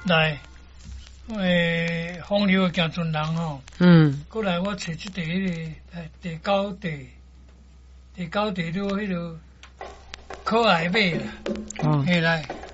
来，风流行船人吼，过来我找这第九题了，迄个可爱马啦，嘿来。